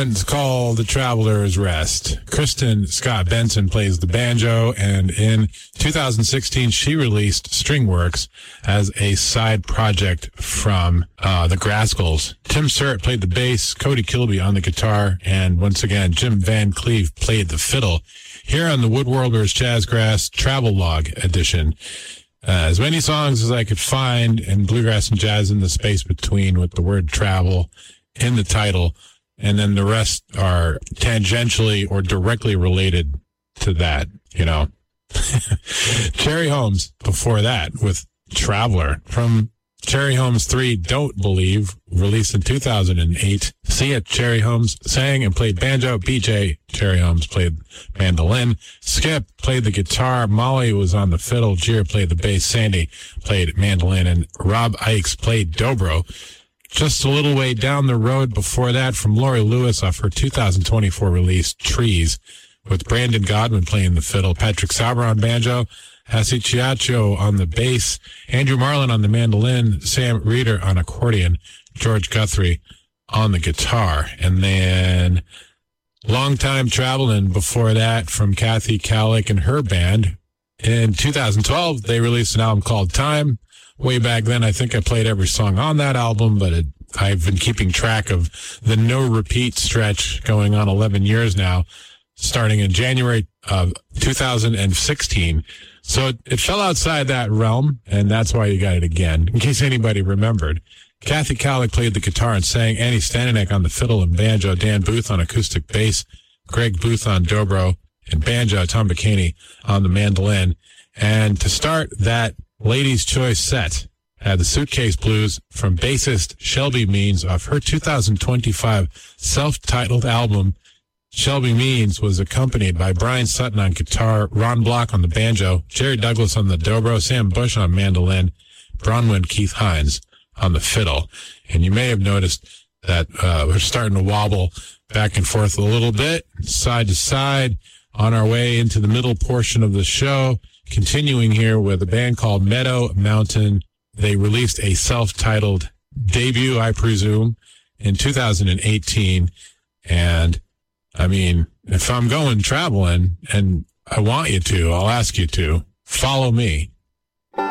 one is called The Traveler's Rest. Kristen Scott Benson plays the banjo, and in 2016, she released Stringworks as a side project from the Grascals. Tim Surratt played the bass, Cody Kilby on the guitar, and once again, Jim Van Cleve played the fiddle. Here on the Woodworlders Jazzgrass Travel Log edition. As many songs as I could find in bluegrass and jazz in the space between with the word travel in the title, and then the rest are tangentially or directly related to that, you know. Cherry Holmes before that with Traveler from Cherry Holmes 3, Don't Believe, released in 2008. Sia Cherry Holmes sang and played banjo. BJ Cherry Holmes played mandolin. Skip played the guitar. Molly was on the fiddle. Jeer played the bass. Sandy played mandolin. And Rob Ikes played dobro. Just a little way down the road before that, from Lori Lewis off her 2024 release, Trees, with Brandon Godwin playing the fiddle, Patrick Sauber on banjo, Hasi Chiacho on the bass, Andrew Marlin on the mandolin, Sam Reeder on accordion, George Guthrie on the guitar. And then Long Time Travelin' before that from Kathy Calick and her band. In 2012, they released an album called Time. Way back then, I think I played every song on that album, but I've been keeping track of the no repeat stretch going on 11 years now, starting in January of 2016. So it fell outside that realm, and that's why you got it again, in case anybody remembered. Kathy Calick played the guitar and sang, Annie Staninek on the fiddle and banjo, Dan Booth on acoustic bass, Greg Booth on dobro and banjo, Tom Bicany on the mandolin. And to start that Ladies' Choice set, had the Suitcase Blues from bassist Shelby Means off her 2025 self-titled album. Shelby Means was accompanied by Brian Sutton on guitar, Ron Block on the banjo, Jerry Douglas on the dobro, Sam Bush on mandolin, Bronwyn Keith Hines on the fiddle. And you may have noticed that we're starting to wobble back and forth a little bit, side to side, on our way into the middle portion of the show. Continuing here with a band called Meadow Mountain. They released a self-titled debut, I presume, in 2018. And, I mean, if I'm going traveling, and I want you to, I'll ask you to, follow me.